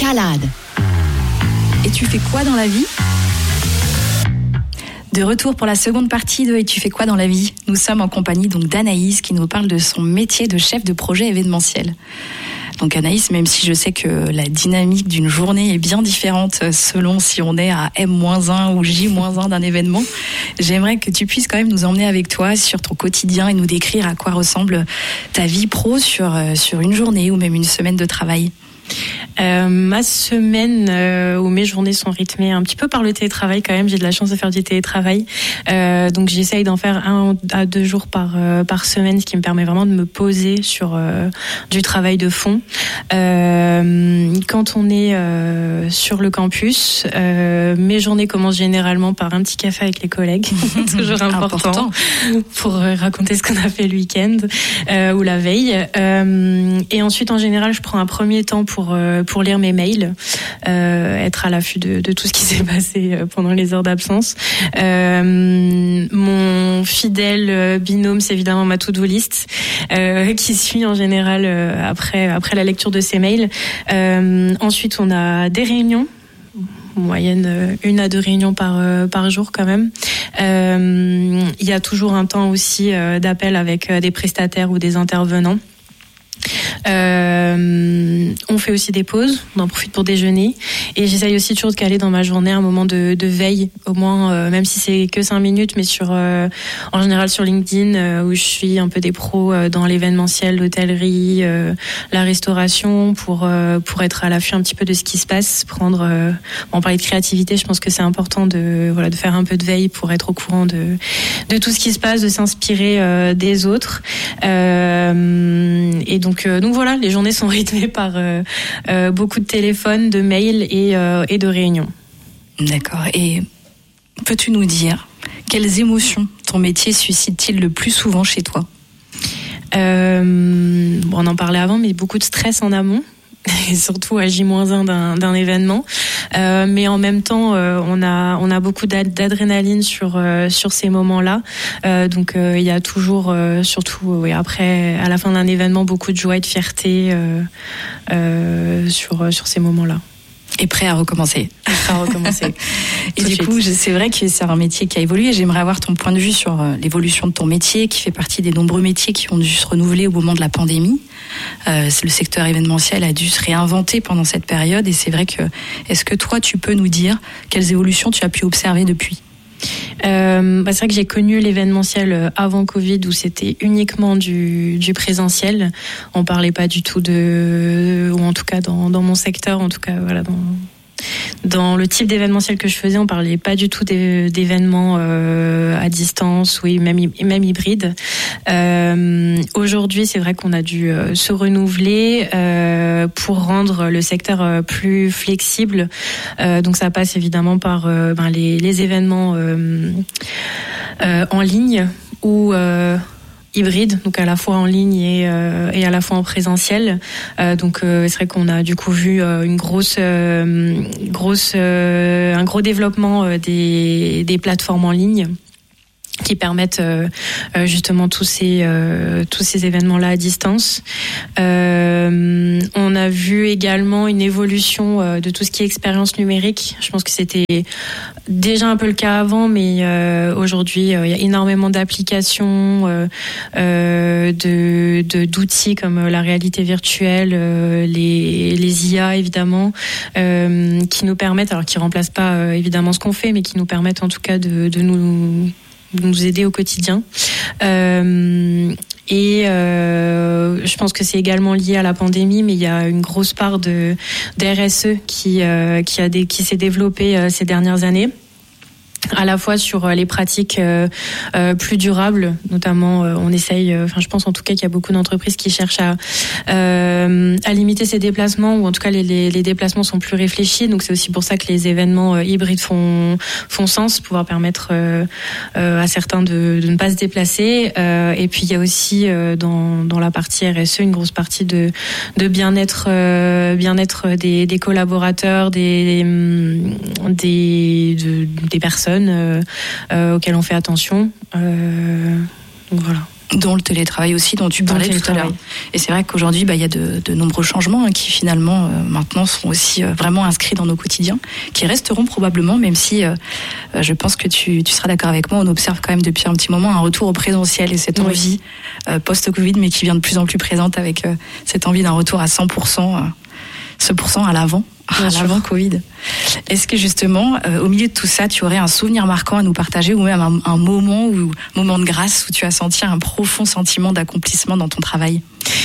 Escalade. Et tu fais quoi dans la vie ? De retour pour la seconde partie de « Et tu fais quoi dans la vie ?» Nous sommes en compagnie donc d'Anaïs qui nous parle de son métier de chef de projet événementiel. Donc Anaïs, même si je sais que la dynamique d'une journée est bien différente selon si on est à M-1 ou J-1 d'un événement, j'aimerais que tu puisses quand même nous emmener avec toi sur ton quotidien et nous décrire à quoi ressemble ta vie pro sur une journée ou même une semaine de travail. Ma semaine où mes journées sont rythmées un petit peu par le télétravail quand même, j'ai de la chance de faire du télétravail, donc j'essaye d'en faire 1 à 2 jours par semaine, ce qui me permet vraiment de me poser sur du travail de fond. Quand on est sur le campus, mes journées commencent généralement par un petit café avec les collègues, toujours important pour raconter ce qu'on a fait le week-end ou la veille, et ensuite en général je prends un premier temps pour lire mes mails, être à l'affût de tout ce qui s'est passé pendant les heures d'absence. Mon fidèle binôme, c'est évidemment ma to-do list, qui suit en général après la lecture de ces mails. Ensuite, on a des réunions. Moyenne 1 à 2 réunions par jour quand même. Il y a toujours un temps aussi d'appel avec des prestataires ou des intervenants. On fait aussi des pauses, on en profite pour déjeuner, et j'essaye aussi toujours de caler dans ma journée un moment de veille, au moins, même si c'est que 5 minutes, mais en général sur LinkedIn, où je suis un peu des pros dans l'événementiel, l'hôtellerie, la restauration, pour être à l'affût un petit peu de ce qui se passe, on parlait de créativité, je pense que c'est important de faire un peu de veille pour être au courant de tout ce qui se passe, de s'inspirer des autres, et donc voilà, les journées sont rythmées par beaucoup de téléphones, de mails et de réunions. D'accord. Et peux-tu nous dire quelles émotions ton métier suscite-t-il le plus souvent chez toi ? On en parlait avant, mais beaucoup de stress en amont. Et surtout à J-1 d'un événement, mais en même temps on a beaucoup d'adrénaline sur ces moments-là, donc il y a toujours surtout après, à la fin d'un événement, beaucoup de joie et de fierté sur ces moments-là. Et prêt à recommencer. Et du coup, c'est vrai que c'est un métier qui a évolué. J'aimerais avoir ton point de vue sur l'évolution de ton métier, qui fait partie des nombreux métiers qui ont dû se renouveler au moment de la pandémie. Le secteur événementiel a dû se réinventer pendant cette période. Et c'est vrai que, est-ce que toi, tu peux nous dire quelles évolutions tu as pu observer depuis ? C'est vrai que j'ai connu l'événementiel avant Covid, où c'était uniquement du présentiel. On parlait pas du tout ou en tout cas dans mon secteur, en tout cas voilà, dans le type d'événementiel que je faisais, on parlait pas du tout d'événements à distance, même hybride. Aujourd'hui, c'est vrai qu'on a dû se renouveler pour rendre le secteur plus flexible. Donc ça passe évidemment par les événements en ligne ou hybride, donc à la fois en ligne et à la fois en présentiel. Donc c'est vrai qu'on a du coup vu un gros développement des plateformes en ligne qui permettent justement tous ces événements-là à distance. On a vu également une évolution de tout ce qui est expérience numérique. Je pense que c'était déjà un peu le cas avant, mais aujourd'hui, il y a énormément d'applications, d'outils comme la réalité virtuelle, les IA évidemment, qui nous permettent, alors qui remplacent pas évidemment ce qu'on fait, mais qui nous permettent en tout cas de nous aider au quotidien. Et je pense que c'est également lié à la pandémie, mais il y a une grosse part de RSE qui s'est développée ces dernières années, à la fois sur les pratiques plus durables, notamment on essaye, je pense en tout cas qu'il y a beaucoup d'entreprises qui cherchent à limiter ces déplacements, ou en tout cas les déplacements sont plus réfléchis, donc c'est aussi pour ça que les événements hybrides font sens, pouvoir permettre à certains de ne pas se déplacer, et puis il y a aussi dans la partie RSE une grosse partie de bien-être des collaborateurs, des personnes auxquelles on fait attention. Donc voilà. Dont le télétravail aussi, dont tu parlais tout à l'heure. Et c'est vrai qu'aujourd'hui, il y a de nombreux changements qui finalement maintenant sont aussi vraiment inscrits dans nos quotidiens, qui resteront probablement, même si je pense que tu seras d'accord avec moi, on observe quand même depuis un petit moment un retour au présentiel et cette envie post-Covid, mais qui vient de plus en plus présente avec cette envie d'un retour à 100%, ce % à l'avant. L'avant Covid. Est-ce que justement, au milieu de tout ça, tu aurais un souvenir marquant à nous partager ou même un moment de grâce où tu as senti un profond sentiment d'accomplissement dans ton travail?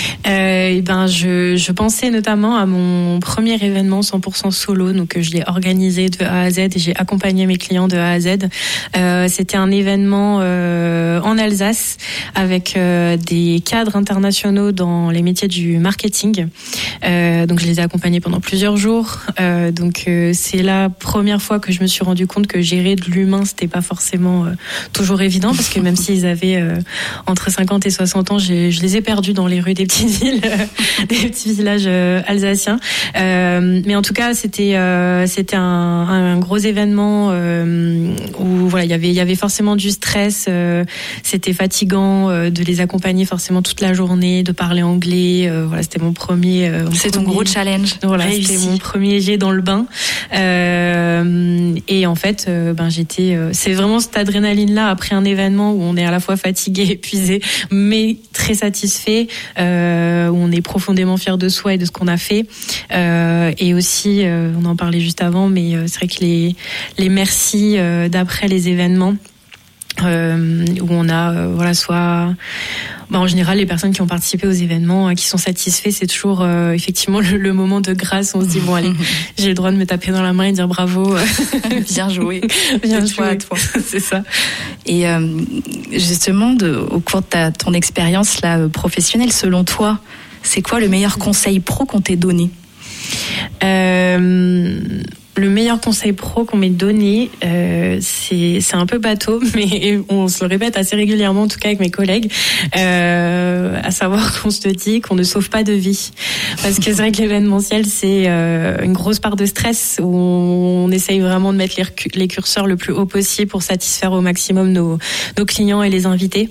Je pensais notamment à mon premier événement 100% solo, donc je l'ai organisé de A à Z et j'ai accompagné mes clients de A à Z. C'était un événement en Alsace avec des cadres internationaux dans les métiers du marketing. Donc je les ai accompagnés pendant plusieurs jours. C'est la première fois que je me suis rendu compte que gérer de l'humain, c'était pas forcément toujours évident, parce que même s'ils avaient entre 50 et 60 ans, je les ai perdus dans les rues des petites villes, des petits villages alsaciens. Mais en tout cas, c'était un gros événement où voilà, il y avait forcément du stress. C'était fatigant de les accompagner forcément toute la journée, de parler anglais. Voilà, c'était mon premier. Ton gros challenge. Voilà, c'était mon premier jet dans le bain. Et en fait, c'est vraiment cette adrénaline-là après un événement où on est à la fois fatigué, épuisé, mais très satisfait, où on est profondément fier de soi et de ce qu'on a fait. Et aussi, on en parlait juste avant, mais c'est vrai que les merci d'après les événements, où on a soit en général les personnes qui ont participé aux événements qui sont satisfaits, c'est toujours effectivement le moment de grâce, on se dit bon allez, j'ai le droit de me taper dans la main et dire bravo, bien joué, bien joué à toi. C'est ça. Et justement au cours de ton expérience là professionnelle, selon toi, c'est quoi le meilleur conseil pro qu'on t'ait donné? Le meilleur conseil pro qu'on m'ait donné, c'est un peu bateau, mais on se le répète assez régulièrement, en tout cas avec mes collègues, à savoir qu'on se dit qu'on ne sauve pas de vie. Parce que c'est vrai que l'événementiel, c'est une grosse part de stress, où on essaye vraiment de mettre les curseurs le plus haut possible pour satisfaire au maximum nos clients et les invités.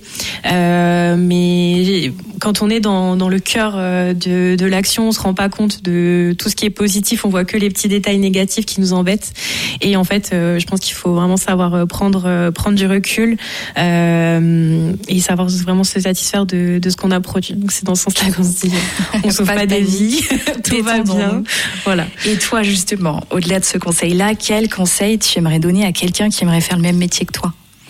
Mais quand on est dans le cœur de l'action, on se rend pas compte de tout ce qui est positif, on voit que les petits détails négatifs qui nous embêtent. Et en fait, je pense qu'il faut vraiment savoir prendre du recul et savoir vraiment se satisfaire de ce qu'on a produit. Donc c'est dans ce sens-là qu'on se dit on sauve pas des vies, tout va bien. Voilà. Et toi justement, au-delà de ce conseil-là, quel conseil tu aimerais donner à quelqu'un qui aimerait faire le même métier que toi?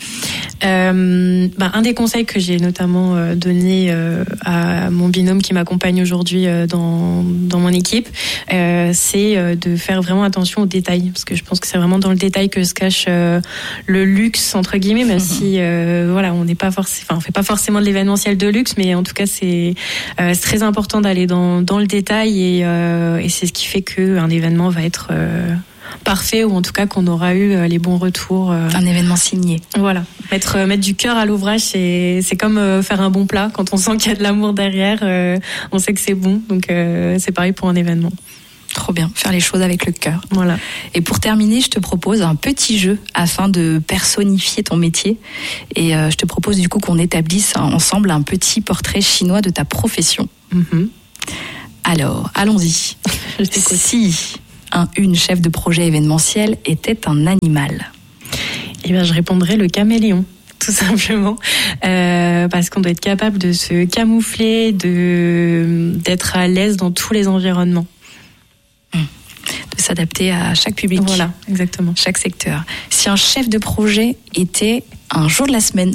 Un des conseils que j'ai notamment donné à mon binôme qui m'accompagne aujourd'hui dans mon équipe, c'est de faire vraiment attention aux détails, parce que je pense que c'est vraiment dans le détail que se cache le luxe entre guillemets, même si on n'est pas on fait pas forcément de l'événementiel de luxe, mais en tout cas c'est très important d'aller dans le détail et c'est ce qui fait que un événement va être parfait, ou en tout cas qu'on aura eu les bons retours. Un événement signé. Voilà, mettre du cœur à l'ouvrage, c'est comme faire un bon plat. Quand on sent qu'il y a de l'amour derrière, on sait que c'est bon. Donc c'est pareil pour un événement. Trop bien, faire les choses avec le cœur. Voilà. Et pour terminer, je te propose un petit jeu afin de personnifier ton métier. Et je te propose du coup qu'on établisse ensemble un petit portrait chinois de ta profession. Mm-hmm. Alors, allons-y. Si une chef de projet événementiel était un animal? Eh bien, je répondrais le caméléon, tout simplement, parce qu'on doit être capable de se camoufler, d'être à l'aise dans tous les environnements. De s'adapter à chaque public. Voilà, exactement. Chaque secteur. Si un chef de projet était un jour de la semaine?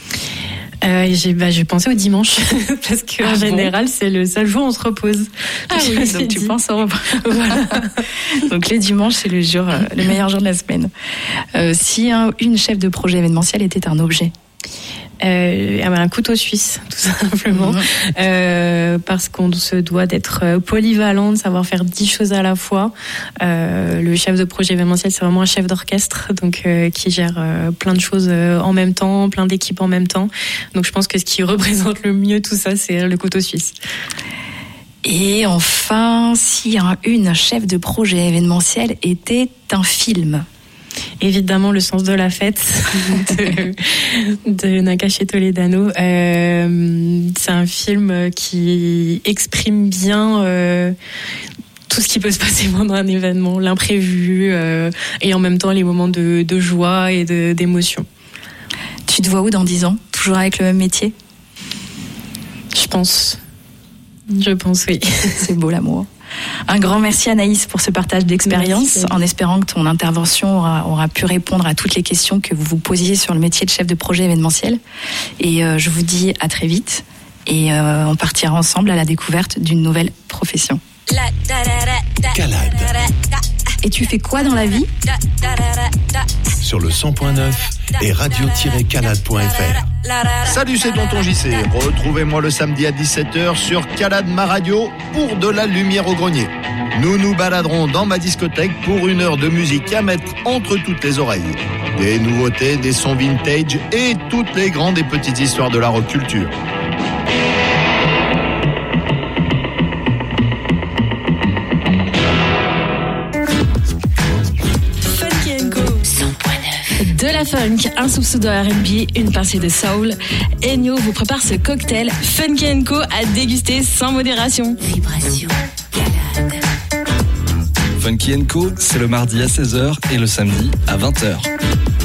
J'ai pensé au dimanche parce qu'en général c'est le seul jour où on se repose. Donc tu penses au repos. Voilà. Donc le dimanche c'est le meilleur jour de la semaine. Si une chef de projet événementiel était un objet? Un couteau suisse, tout simplement, parce qu'on se doit d'être polyvalent, de savoir faire 10 choses à la fois. Le chef de projet événementiel, c'est vraiment un chef d'orchestre, donc qui gère plein de choses en même temps, plein d'équipes en même temps. Donc je pense que ce qui représente le mieux tout ça, c'est le couteau suisse. Et enfin, si une chef de projet événementiel était un film? évidemment Le sens de la fête de Nakache Toledano. C'est un film qui exprime bien tout ce qui peut se passer pendant un événement, l'imprévu et en même temps les moments de joie et d'émotion. Tu te vois où dans 10 ans? Toujours avec le même métier? Je pense, oui. C'est beau l'amour. Un grand merci Anaïs pour ce partage d'expérience, en espérant que ton intervention aura pu répondre à toutes les questions que vous vous posiez sur le métier de chef de projet événementiel. Et je vous dis à très vite et on partira ensemble à la découverte d'une nouvelle profession. Calade. Et tu fais quoi dans la vie? Sur le 100.9 et radio-calade.fr. Salut, c'est Tonton JC. Retrouvez-moi le samedi à 17h sur Calade Ma Radio pour de la lumière au grenier. Nous nous baladerons dans ma discothèque pour 1 heure de musique à mettre entre toutes les oreilles. Des nouveautés, des sons vintage et toutes les grandes et petites histoires de la rock culture. De la funk, un soupçon de R&B, une pincée de soul. Ennio vous prépare ce cocktail Funky & Co à déguster sans modération. Vibration Calade. Funky & Co, c'est le mardi à 16h et le samedi à 20h.